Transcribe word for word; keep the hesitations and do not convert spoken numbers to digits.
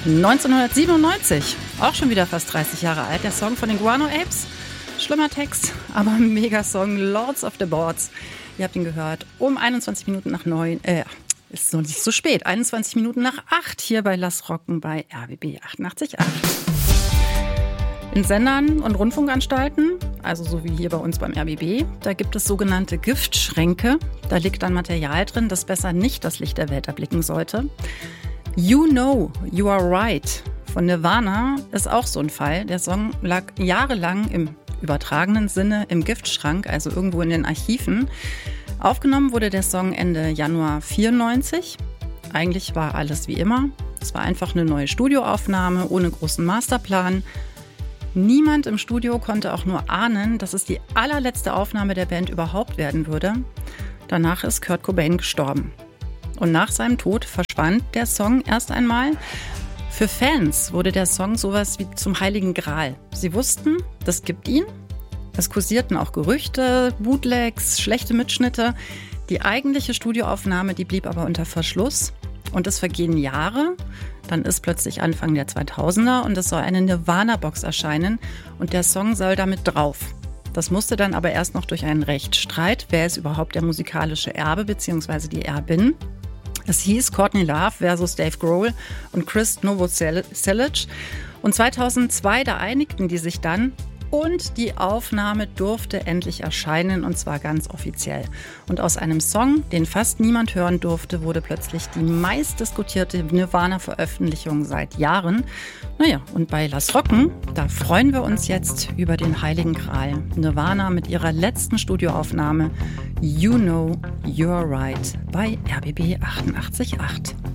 neunzehnhundertsiebenundneunzig, auch schon wieder fast dreißig Jahre alt, der Song von den Guano Apes. Schlimmer Text, aber Megasong, Lords of the Boards. Ihr habt ihn gehört um einundzwanzig Minuten nach neun, äh, ist noch nicht so spät, einundzwanzig Minuten nach acht hier bei Lass Rocken bei R B B achtundachtzig Komma acht. In Sendern und Rundfunkanstalten, also so wie hier bei uns beim R B B, da gibt es sogenannte Giftschränke. Da liegt dann Material drin, das besser nicht das Licht der Welt erblicken sollte. You Know, You Are Right von Nirvana ist auch so ein Fall. Der Song lag jahrelang im übertragenen Sinne im Giftschrank, also irgendwo in den Archiven. Aufgenommen wurde der Song Ende Januar vierundneunzig. Eigentlich war alles wie immer. Es war einfach eine neue Studioaufnahme ohne großen Masterplan. Niemand im Studio konnte auch nur ahnen, dass es die allerletzte Aufnahme der Band überhaupt werden würde. Danach ist Kurt Cobain gestorben. Und nach seinem Tod verschwand der Song erst einmal. Für Fans wurde der Song sowas wie zum Heiligen Gral. Sie wussten, das gibt ihn. Es kursierten auch Gerüchte, Bootlegs, schlechte Mitschnitte. Die eigentliche Studioaufnahme, die blieb aber unter Verschluss. Und es vergehen Jahre. Dann ist plötzlich Anfang der zweitausender und es soll eine Nirvana-Box erscheinen. Und der Song soll damit drauf. Das musste dann aber erst noch durch einen Rechtsstreit. Wer ist überhaupt der musikalische Erbe bzw. die Erbin? Es hieß Courtney Love versus Dave Grohl und Chris Novoselic. Und zweitausendzwei, da einigten die sich dann und die Aufnahme durfte endlich erscheinen und zwar ganz offiziell. Und aus einem Song, den fast niemand hören durfte, wurde plötzlich die meistdiskutierte Nirvana-Veröffentlichung seit Jahren. Naja, und bei Lass Rocken, da freuen wir uns jetzt über den Heiligen Gral. Nirvana mit ihrer letzten Studioaufnahme You Know, You're Right bei R B B achtundachtzig Komma acht.